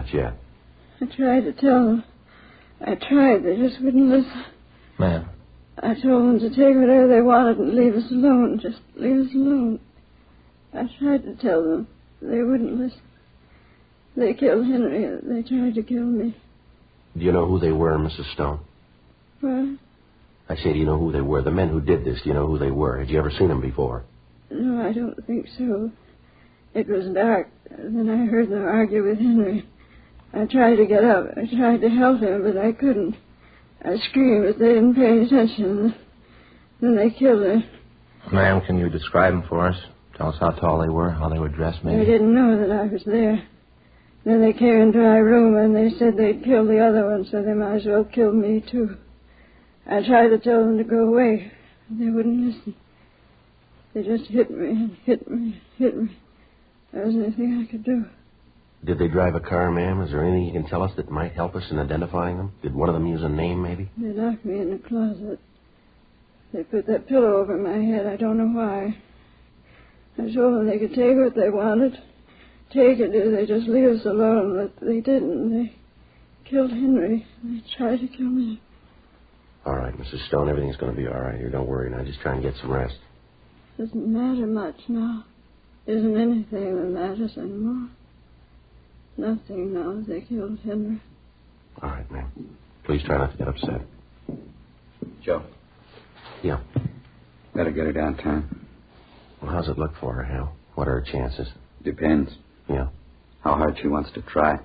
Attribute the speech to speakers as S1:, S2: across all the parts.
S1: Not yet.
S2: I tried to tell them. I tried. They just wouldn't listen.
S3: Ma'am.
S2: I told them to take whatever they wanted and leave us alone. Just leave us alone. I tried to tell them. They wouldn't listen. They killed Henry. They tried to kill me.
S1: Do you know who they were, Mrs. Stone?
S2: What?
S1: I say, do you know who they were? The men who did this, do you know who they were? Had you ever seen them before?
S2: No, I don't think so. It was dark. Then I heard them argue with Henry. I tried to get up. I tried to help him, but I couldn't. I screamed, but they didn't pay attention. Then they killed her.
S3: Ma'am, can you describe them for us? Tell us how tall they were, how they were dressed, maybe?
S2: They didn't know that I was there. Then they came into our room, and they said they'd kill the other one, so they might as well kill me, too. I tried to tell them to go away. They wouldn't listen. They just hit me and hit me and hit me. There wasn't anything I could do.
S1: Did they drive a car, ma'am? Is there anything you can tell us that might help us in identifying them? Did one of them use a name, maybe?
S2: They locked me in the closet. They put that pillow over my head. I don't know why. I told them they could take what they wanted. Take it if they just leave us alone, but they didn't. They killed Henry. They tried to kill me.
S1: All right, Mrs. Stone, everything's going to be all right here. Don't worry now. Just try and get some rest.
S2: Doesn't matter much now. Isn't anything that matters anymore. Nothing now. They killed Henry.
S1: All right, ma'am. Please try not to get upset.
S4: Joe.
S1: Yeah.
S4: Better get her downtown.
S1: Well, how's it look for her, Hal? What are her chances?
S4: Depends.
S1: Yeah.
S4: How hard she wants to try.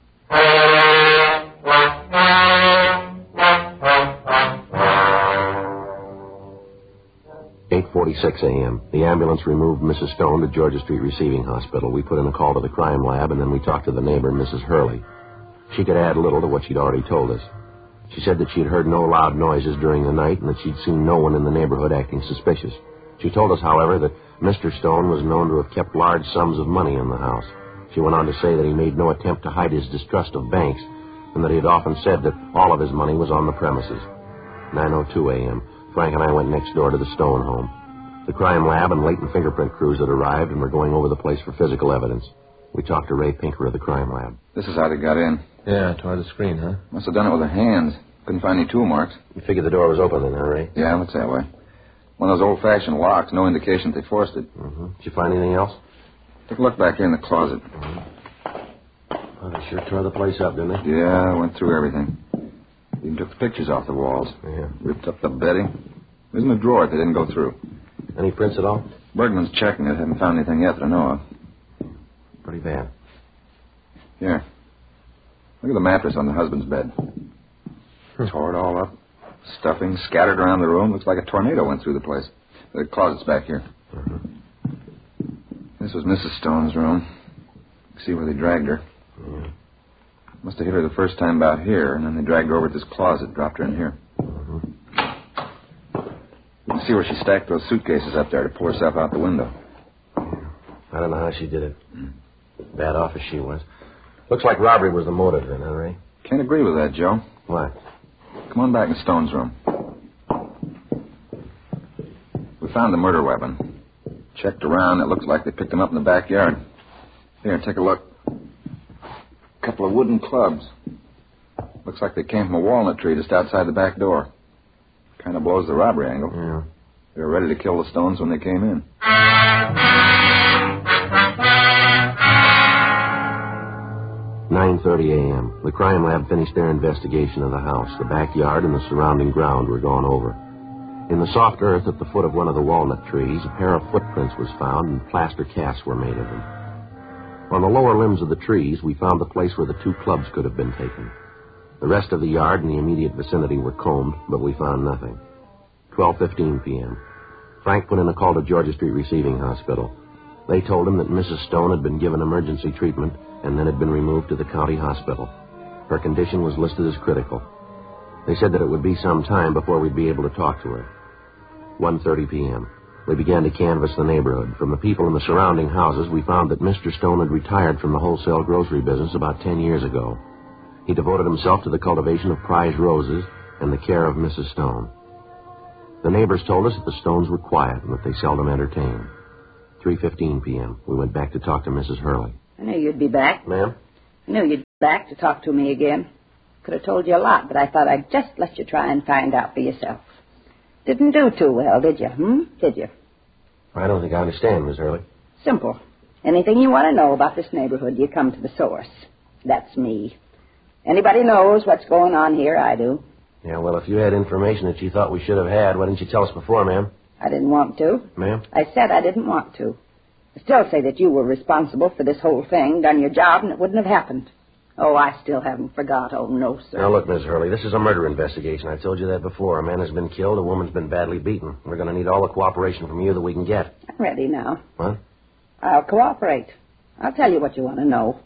S1: 8:46 a.m. The ambulance removed Mrs. Stone to Georgia Street Receiving Hospital. We put in a call to the crime lab, and then we talked to the neighbor, Mrs. Hurley. She could add little to what she'd already told us. She said that she'd heard no loud noises during the night and that she'd seen no one in the neighborhood acting suspicious. She told us, however, that Mr. Stone was known to have kept large sums of money in the house. She went on to say that he made no attempt to hide his distrust of banks and that he had often said that all of his money was on the premises. 9:02 a.m. Frank and I went next door to the Stone home. The crime lab and latent fingerprint crews had arrived and were going over the place for physical evidence. We talked to Ray Pinker of the crime lab.
S4: This is how they got in.
S3: Yeah, toward the screen, huh?
S4: Must have done it with their hands. Couldn't find any tool marks.
S1: You figured the door was open then, huh, Ray?
S4: Yeah, looks that way. One of those old-fashioned locks, no indication that they forced it.
S1: Mm-hmm. Did you find anything else?
S4: Took a look back here in the closet.
S1: Mm-hmm. Well, they sure tore the place up, didn't they?
S4: Yeah, went through everything. Even took the pictures off the walls.
S1: Yeah.
S4: Ripped up the bedding. There's in the drawer if they didn't go through.
S1: Any prints at all?
S4: Bergman's checking it. Haven't found anything yet that I know of.
S1: Pretty bad.
S4: Here. Look at the mattress on the husband's bed. Tore it all up. Stuffing scattered around the room. Looks like a tornado went through the place. The closet's back here.
S1: Mm-hmm.
S4: This was Mrs. Stone's room. See where they dragged her.
S1: Yeah.
S4: Must have hit her the first time about here, and then they dragged her over to this closet, dropped her in here.
S1: Mm-hmm.
S4: You can see where she stacked those suitcases up there to pull herself out the window.
S1: Yeah. I don't know how she did it. Bad off as she was. Looks like robbery was the motive then, huh, Ray?
S4: Can't agree with that, Joe.
S1: What?
S4: Come on back in Stone's room. We found the murder weapon. Checked around. It looks like they picked them up in the backyard. Here, take a look. A couple of wooden clubs. Looks like they came from a walnut tree just outside the back door. Kind of blows the robbery angle.
S1: Yeah.
S4: They were ready to kill the Stones when they came in.
S1: 9:30 a.m. The crime lab finished their investigation of the house. The backyard and the surrounding ground were gone over. In the soft earth at the foot of one of the walnut trees, a pair of footprints was found and plaster casts were made of them. On the lower limbs of the trees, we found the place where the two clubs could have been taken. The rest of the yard and the immediate vicinity were combed, but we found nothing. 12:15 p.m. Frank put in a call to Georgia Street Receiving Hospital. They told him that Mrs. Stone had been given emergency treatment and then had been removed to the county hospital. Her condition was listed as critical. They said that it would be some time before we'd be able to talk to her. 1:30 p.m. We began to canvass the neighborhood. From the people in the surrounding houses, we found that Mr. Stone had retired from the wholesale grocery business about 10 years ago. He devoted himself to the cultivation of prize roses and the care of Mrs. Stone. The neighbors told us that the Stones were quiet and that they seldom entertained. 3:15 p.m. We went back to talk to Mrs. Hurley.
S5: I knew you'd be back.
S1: Ma'am?
S5: I knew you'd be back to talk to me again. Could have told you a lot, but I thought I'd just let you try and find out for yourself. Didn't do too well, did you? Did you?
S1: I don't think I understand, Miss Hurley.
S5: Simple. Anything you want to know about this neighborhood, you come to the source. That's me. Anybody knows what's going on here, I do.
S1: Yeah, well, if you had information that you thought we should have had, why didn't you tell us before, ma'am?
S5: I didn't want to.
S1: Ma'am?
S5: I said I didn't want to. I still say that you were responsible for this whole thing, done your job, and it wouldn't have happened. Oh, I still haven't forgot. Oh, no, sir.
S1: Now, look, Miss Hurley, this is a murder investigation. I've told you that before. A man has been killed. A woman's been badly beaten. We're going to need all the cooperation from you that we can get.
S5: I'm ready now.
S1: What?
S5: I'll cooperate. I'll tell you what you want to know.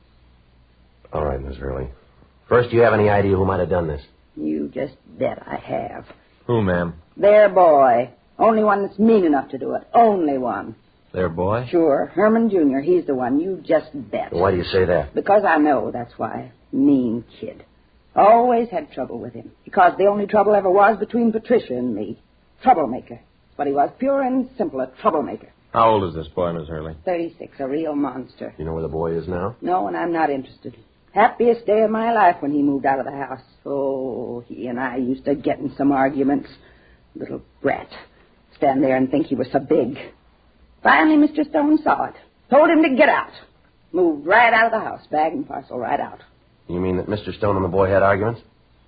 S1: All right, Miss Hurley. First, do you have any idea who might have done this?
S5: You just bet I have.
S3: Who, ma'am?
S5: Their boy. Only one that's mean enough to do it. Only one.
S3: Their boy?
S5: Sure. Herman Jr., he's the one. You just bet.
S1: Why do you say that?
S5: Because I know, that's why. Mean kid. Always had trouble with him. Because the only trouble ever was between Patricia and me. Troublemaker. That's what he was. Pure and simple, a troublemaker.
S3: How old is this boy, Miss Hurley?
S5: 36, a real monster.
S1: You know where the boy is now?
S5: No, and I'm not interested. Happiest day of my life when he moved out of the house. Oh, he and I used to get in some arguments. Little brat. Stand there and think he was so big. Finally, Mr. Stone saw it. Told him to get out. Moved right out of the house, bag and parcel, right out.
S1: You mean that Mr. Stone and the boy had arguments?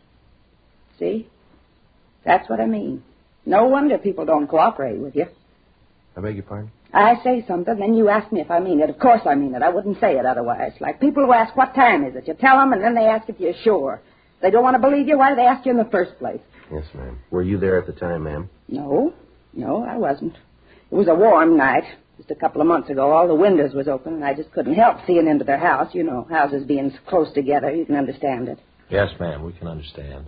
S5: See? That's what I mean. No wonder people don't cooperate with you.
S1: I beg your pardon?
S5: I say something, then you ask me if I mean it. Of course I mean it. I wouldn't say it otherwise. Like people who ask, what time is it? You tell them, and then they ask if you're sure. If they don't want to believe you, why do they ask you in the first place?
S1: Yes, ma'am. Were you there at the time, ma'am?
S5: No, I wasn't. It was a warm night. Just a couple of months ago, all the windows was open, and I just couldn't help seeing into their house. You know, houses being so close together, you can understand it.
S3: Yes, ma'am, we can understand.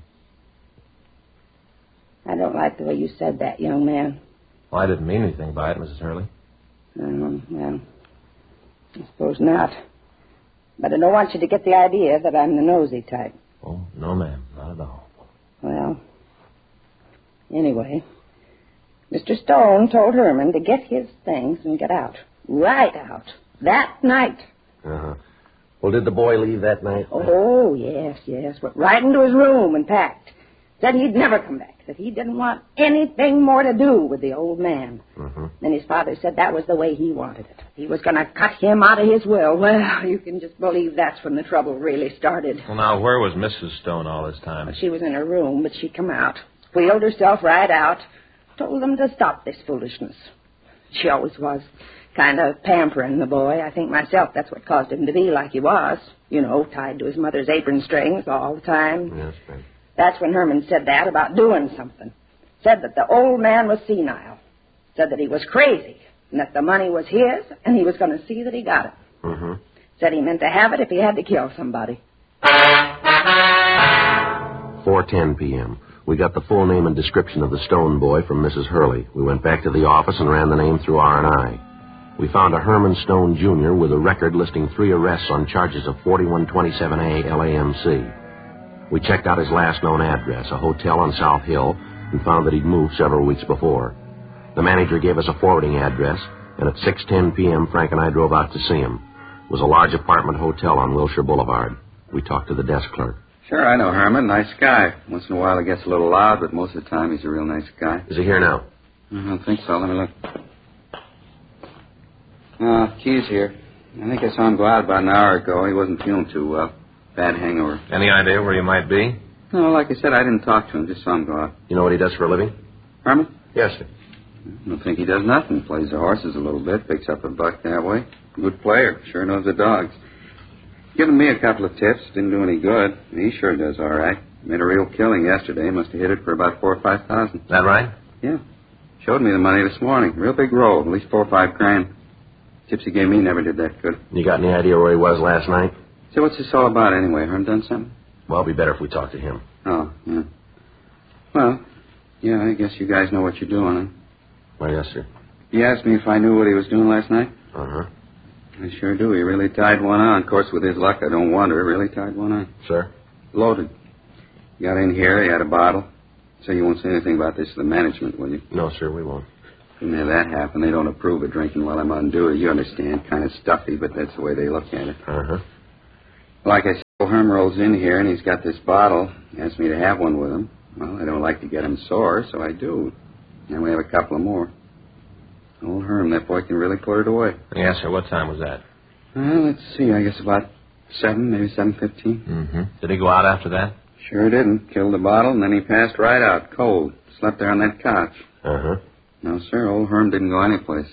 S5: I don't like the way you said that, young man.
S3: Well, I didn't mean anything by it, Mrs. Hurley.
S5: Well, I suppose not. But I don't want you to get the idea that I'm the nosy type.
S3: Oh, no, ma'am, not at all.
S5: Well, anyway, Mr. Stone told Herman to get his things and get out. Right out. That night.
S1: Uh-huh. Well, did the boy leave that night?
S5: Oh, yes. Went right into his room and packed. Said he'd never come back. That he didn't want anything more to do with the old man.
S1: Mm-hmm.
S5: Then his father said that was the way he wanted it. He was going to cut him out of his will. Well, you can just believe that's when the trouble really started.
S3: Well, now, where was Mrs. Stone all this time?
S5: She was in her room, but she come out. Wheeled herself right out. Told them to stop this foolishness. She always was. Kind of pampering the boy. I think myself that's what caused him to be like he was. You know, tied to his mother's apron strings all the time.
S1: Yes, ma'am.
S5: That's when Herman said that about doing something. Said that the old man was senile. Said that he was crazy. And that the money was his, and he was going to see that he got it.
S1: Mm-hmm.
S5: Said he meant to have it if he had to kill somebody.
S1: 4:10 p.m. We got the full name and description of the Stone boy from Mrs. Hurley. We went back to the office and ran the name through R&I. We found a Herman Stone, Jr. with a record listing 3 arrests on charges of 4127A LAMC. We checked out his last known address, a hotel on South Hill, and found that he'd moved several weeks before. The manager gave us a forwarding address, and at 6:10 p.m., Frank and I drove out to see him. It was a large apartment hotel on Wilshire Boulevard. We talked to the desk clerk.
S6: Sure, I know Herman. Nice guy. Once in a while he gets a little loud, but most of the time he's a real nice guy.
S1: Is he here now?
S6: I don't think so. Let me look. Key's here. I think I saw him go out about an hour ago. He wasn't feeling too well. Bad hangover.
S3: Any idea where you might be?
S6: No, like I said, I didn't talk to him. Just saw him go out.
S1: You know what he does for a living?
S6: Herman?
S1: Yes, sir.
S6: I don't think he does nothing. Plays the horses a little bit. Picks up a buck that way. Good player. Sure knows the dogs. Given me a couple of tips. Didn't do any good. He sure does all right. Made a real killing yesterday. Must have hit it for about $4,000 or $5,000.
S3: Is that right?
S6: Yeah. Showed me the money this morning. Real big roll. At least $4 or $5 grand. Tips he gave me never did that good.
S1: You got any idea where he was last night?
S6: So what's this all about anyway? Herm done something?
S1: Well, it'd be better if we talked to him.
S6: Oh, yeah. Well, yeah, I guess you guys know what you're doing, huh?
S1: Well, yes, sir.
S6: He asked me if I knew what he was doing last night.
S1: Uh-huh.
S6: I sure do. He really tied one on. Of course, with his luck, I don't wonder. He really tied one on.
S1: Sir?
S6: Loaded. Got in here. He had a bottle. So you won't say anything about this to the management, will you?
S1: No, sir, we won't.
S6: Couldn't have that happen. They don't approve of drinking while I'm on duty. You understand. Kind of stuffy, but that's the way they look at it.
S1: Uh-huh.
S6: Like I said, old Herm rolls in here and he's got this bottle. He asked me to have one with him. Well, I don't like to get him sore, so I do. And we have a couple of more. Old Herm, that boy can really put it away.
S3: Yes, sir. What time was that?
S6: Well, let's see. I guess about 7, maybe 7:15.
S3: Mm-hmm. Did he go out after that?
S6: Sure didn't. Killed the bottle, and then he passed right out, cold. Slept there on that couch.
S1: Uh-huh.
S6: No, sir, old Herm didn't go anyplace.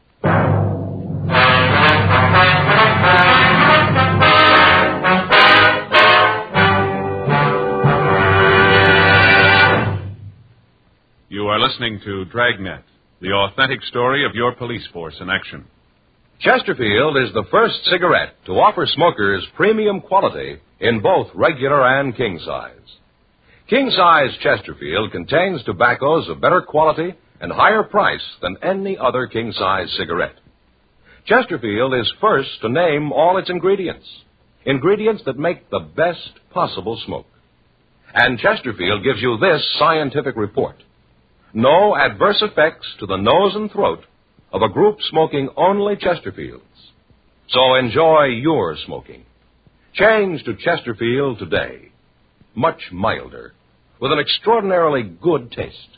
S7: You are listening to Dragnet, the authentic story of your police force in action.
S8: Chesterfield is the first cigarette to offer smokers premium quality in both regular and king size. King size Chesterfield contains tobaccos of better quality and higher price than any other king size cigarette. Chesterfield is first to name all its ingredients that make the best possible smoke. And Chesterfield gives you this scientific report. No adverse effects to the nose and throat of a group smoking only Chesterfields. So enjoy your smoking. Change to Chesterfield today. Much milder, with an extraordinarily good taste.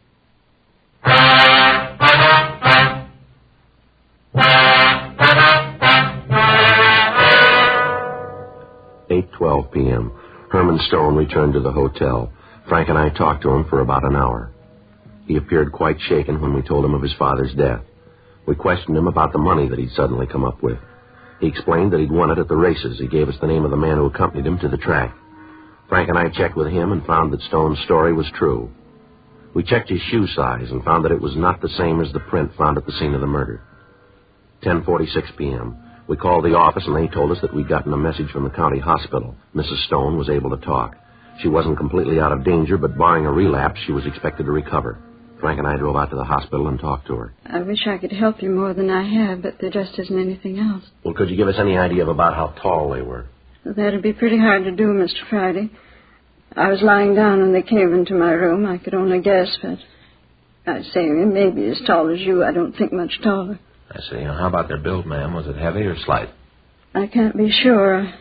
S1: 8:12 p.m. Herman Stone returned to the hotel. Frank and I talked to him for about an hour. He appeared quite shaken when we told him of his father's death. We questioned him about the money that he'd suddenly come up with. He explained that he'd won it at the races. He gave us the name of the man who accompanied him to the track. Frank and I checked with him and found that Stone's story was true. We checked his shoe size and found that it was not the same as the print found at the scene of the murder. 10:46 p.m. We called the office and they told us that we'd gotten a message from the county hospital. Mrs. Stone was able to talk. She wasn't completely out of danger, but barring a relapse, she was expected to recover. Frank and I drove out to the hospital and talked to her.
S2: I wish I could help you more than I have, but there just isn't anything else.
S1: Well, could you give us any idea of about how tall they were?
S2: That'd be pretty hard to do, Mr. Friday. I was lying down when they came into my room. I could only guess, but I'd say maybe as tall as you. I don't think much taller.
S3: I see. How about their build, ma'am? Was it heavy or slight?
S2: I can't be sure.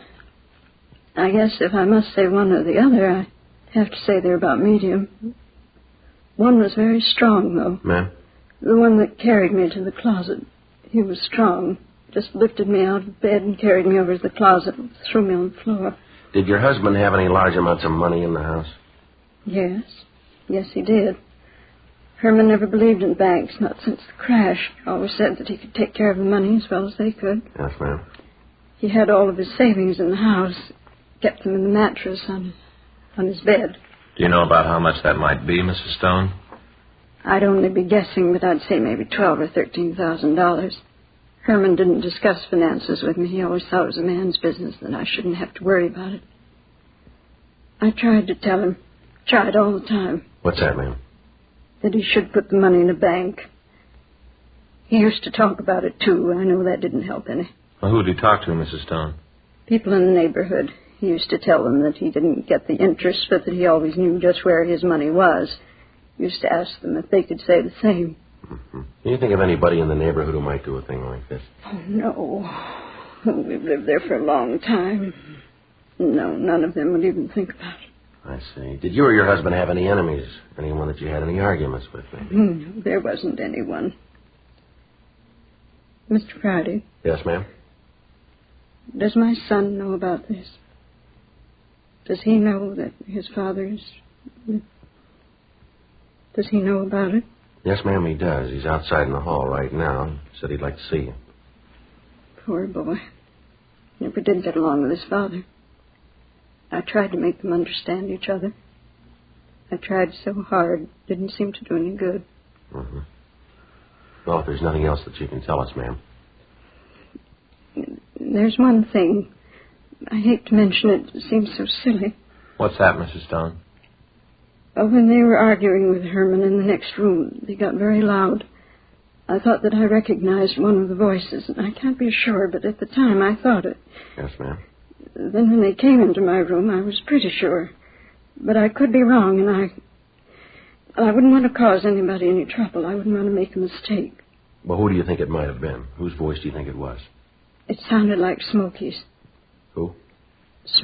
S2: I guess if I must say one or the other, I have to say they're about medium. One was very strong, though.
S1: Ma'am?
S2: The one that carried me to the closet. He was strong. Just lifted me out of bed and carried me over to the closet and threw me on the floor.
S1: Did your husband have any large amounts of money in the house?
S2: Yes. Yes, he did. Herman never believed in banks, not since the crash. Always said that he could take care of the money as well as they could.
S1: Yes, ma'am.
S2: He had all of his savings in the house, kept them in the mattress on his bed.
S3: Do you know about how much that might be, Mrs. Stone?
S2: I'd only be guessing, but I'd say maybe $12,000 or $13,000. Herman didn't discuss finances with me. He always thought it was a man's business, that I shouldn't have to worry about it. I tried to tell him, tried all the time.
S1: What's that, ma'am?
S2: That he should put the money in a bank. He used to talk about it, too. I know that didn't help any.
S3: Well, who did he talk to, Mrs. Stone?
S2: People in the neighborhood. He used to tell them that he didn't get the interest, but that he always knew just where his money was. He used to ask them if they could say the same.
S1: Mm-hmm. Do you think of anybody in the neighborhood who might do a thing like this?
S2: Oh, no. We've lived there for a long time. No, none of them would even think about it.
S1: I see. Did you or your husband have any enemies? Anyone that you had any arguments with, maybe?
S2: No, there wasn't anyone. Mr. Friday?
S1: Yes, ma'am?
S2: Does my son know about this? Does he know that his father's... Does he know about it?
S1: Yes, ma'am, he does. He's outside in the hall right now. He said he'd like to see you.
S2: Poor boy. Never did get along with his father. I tried to make them understand each other. I tried so hard. Didn't seem to do any good.
S1: Mm-hmm. Well, if there's nothing else that you can tell us, ma'am.
S2: There's one thing. I hate to mention it. It seems so silly.
S3: What's that, Mrs. Stone?
S2: When they were arguing with Herman in the next room, they got very loud. I thought that I recognized one of the voices, and I can't be sure, but at the time I thought it.
S1: Yes, ma'am.
S2: Then when they came into my room, I was pretty sure. But I could be wrong, and I wouldn't want to cause anybody any trouble. I wouldn't want to make a mistake.
S1: Well, who do you think it might have been? Whose voice do you think it was?
S2: It sounded like Smokey's.
S1: Who?